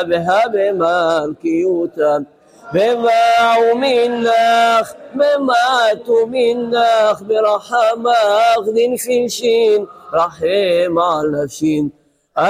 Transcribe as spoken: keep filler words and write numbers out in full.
بها بمالكيوتا بما مناخ بما مناخ برحمة أخذ في شين رحيم على شين